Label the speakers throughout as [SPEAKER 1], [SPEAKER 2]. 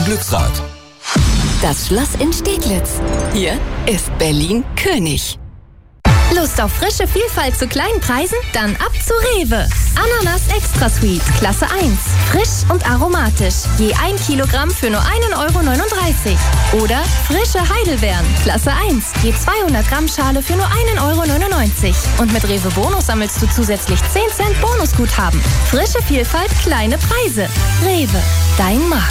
[SPEAKER 1] Glücksrad.
[SPEAKER 2] Das Schloss in Steglitz. Hier ist Berlin König.
[SPEAKER 3] Lust auf frische Vielfalt zu kleinen Preisen? Dann ab zu Rewe. Ananas Extra Sweet, Klasse 1. Frisch und aromatisch. Je 1 Kilogramm für nur 1,39 €. Oder frische Heidelbeeren, Klasse 1. Je 200 Gramm Schale für nur 1,99 €. Und mit Rewe Bonus sammelst du zusätzlich 10 Cent Bonusguthaben. Frische Vielfalt, kleine Preise. Rewe, dein Markt.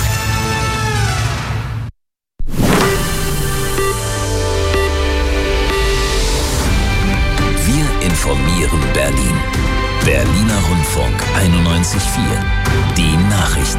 [SPEAKER 1] Informieren Berlin. Berliner Rundfunk 91.4. Die Nachrichten.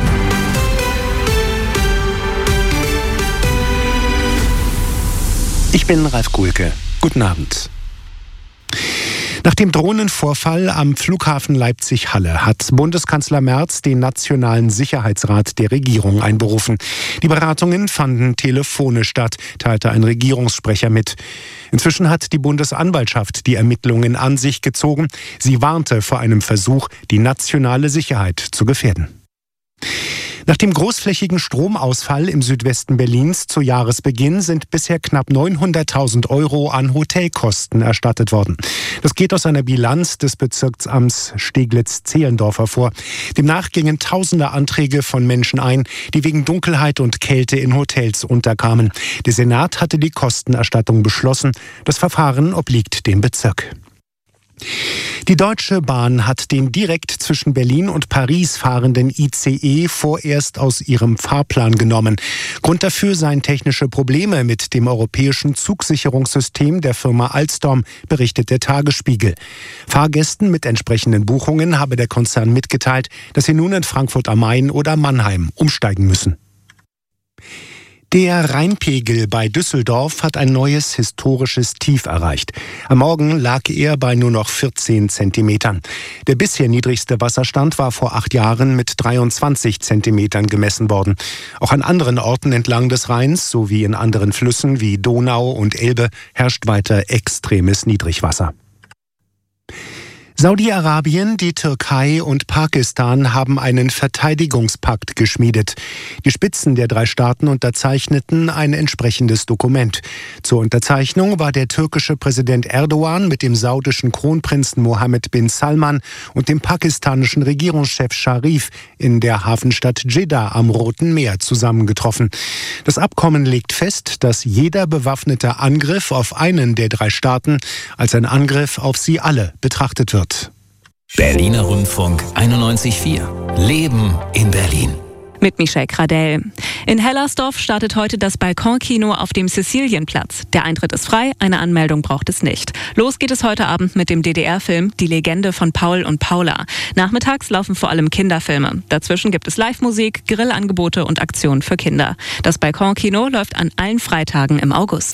[SPEAKER 4] Ich bin Ralf Kuhlke. Guten Abend. Nach dem Drohnenvorfall am Flughafen Leipzig-Halle hat Bundeskanzler Merz den Nationalen Sicherheitsrat der Regierung einberufen. Die Beratungen fanden telefonisch statt, teilte ein Regierungssprecher mit. Inzwischen hat die Bundesanwaltschaft die Ermittlungen an sich gezogen. Sie warnte vor einem Versuch, die nationale Sicherheit zu gefährden. Nach dem großflächigen Stromausfall im Südwesten Berlins zu Jahresbeginn sind bisher knapp 900.000 € an Hotelkosten erstattet worden. Das geht aus einer Bilanz des Bezirksamts Steglitz-Zehlendorf hervor. Demnach gingen tausende Anträge von Menschen ein, die wegen Dunkelheit und Kälte in Hotels unterkamen. Der Senat hatte die Kostenerstattung beschlossen. Das Verfahren obliegt dem Bezirk. Die Deutsche Bahn hat den direkt zwischen Berlin und Paris fahrenden ICE vorerst aus ihrem Fahrplan genommen. Grund dafür seien technische Probleme mit dem europäischen Zugsicherungssystem der Firma Alstom, berichtet der Tagesspiegel. Fahrgästen mit entsprechenden Buchungen habe der Konzern mitgeteilt, dass sie nun in Frankfurt am Main oder Mannheim umsteigen müssen. Der Rheinpegel bei Düsseldorf hat ein neues historisches Tief erreicht. Am Morgen lag er bei nur noch 14 Zentimetern. Der bisher niedrigste Wasserstand war vor 8 Jahren mit 23 Zentimetern gemessen worden. Auch an anderen Orten entlang des Rheins sowie in anderen Flüssen wie Donau und Elbe herrscht weiter extremes Niedrigwasser. Saudi-Arabien, die Türkei und Pakistan haben einen Verteidigungspakt geschmiedet. Die Spitzen der 3 Staaten unterzeichneten ein entsprechendes Dokument. Zur Unterzeichnung war der türkische Präsident Erdogan mit dem saudischen Kronprinzen Mohammed bin Salman und dem pakistanischen Regierungschef Sharif in der Hafenstadt Jeddah am Roten Meer zusammengetroffen. Das Abkommen legt fest, dass jeder bewaffnete Angriff auf einen der 3 Staaten als ein Angriff auf sie alle betrachtet wird.
[SPEAKER 1] Berliner Rundfunk 91.4. Leben in Berlin.
[SPEAKER 5] Mit Michelle Kradell. In Hellersdorf startet heute das Balkonkino auf dem Cäcilienplatz. Der Eintritt ist frei, eine Anmeldung braucht es nicht. Los geht es heute Abend mit dem DDR-Film Die Legende von Paul und Paula. Nachmittags laufen vor allem Kinderfilme. Dazwischen gibt es Live-Musik, Grillangebote und Aktionen für Kinder. Das Balkonkino läuft an allen Freitagen im August.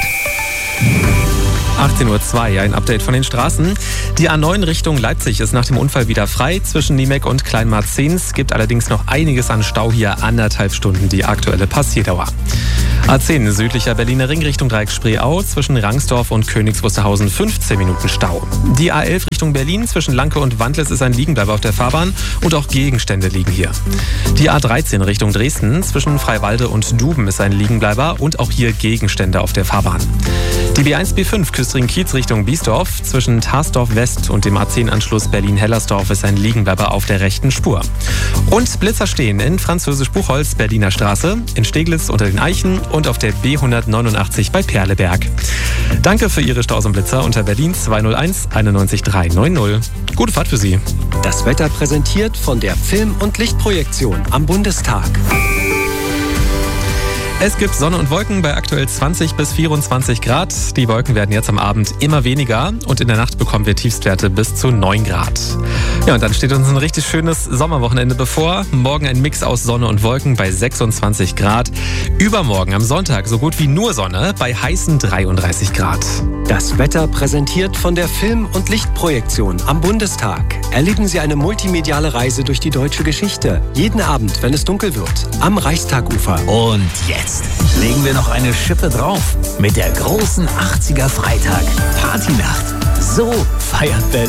[SPEAKER 6] 18:02 Uhr, ein Update von den Straßen. Die A9 Richtung Leipzig ist nach dem Unfall wieder frei zwischen Niemek und Kleinmarzens. Gibt allerdings noch einiges an Stau hier, 1,5 Stunden die aktuelle Passierdauer. A10 südlicher Berliner Ring Richtung Dreieck-Spreeau zwischen Rangsdorf und Königs Wusterhausen 15 Minuten Stau. Die A11 Richtung Berlin zwischen Lanke und Wandlitz ist ein Liegenbleiber auf der Fahrbahn und auch Gegenstände liegen hier. Die A13 Richtung Dresden zwischen Freiwalde und Duben ist ein Liegenbleiber und auch hier Gegenstände auf der Fahrbahn. Die B1 B5 Küstring-Kiez Richtung Biesdorf zwischen Tarsdorf West und dem A10-Anschluss Berlin-Hellersdorf ist ein Liegenbleiber auf der rechten Spur. Und Blitzer stehen in Französisch-Buchholz Berliner Straße, in Steglitz unter den Eichen und auf der B189 bei Perleberg. Danke für Ihre Stausumblitzer unter Berlin 201 91 390. Gute Fahrt für Sie.
[SPEAKER 7] Das Wetter präsentiert von der Film- und Lichtprojektion am Bundestag.
[SPEAKER 6] Es gibt Sonne und Wolken bei aktuell 20 bis 24 Grad. Die Wolken werden jetzt am Abend immer weniger und in der Nacht bekommen wir Tiefstwerte bis zu 9 Grad. Ja, und dann steht uns ein richtig schönes Sommerwochenende bevor. Morgen ein Mix aus Sonne und Wolken bei 26 Grad. Übermorgen am Sonntag so gut wie nur Sonne bei heißen 33 Grad.
[SPEAKER 7] Das Wetter präsentiert von der Film- und Lichtprojektion am Bundestag. Erleben Sie eine multimediale Reise durch die deutsche Geschichte. Jeden Abend, wenn es dunkel wird, am Reichstagufer.
[SPEAKER 1] Und jetzt legen wir noch eine Schippe drauf mit der großen 80er Freitag Partynacht. So feiert Berlin.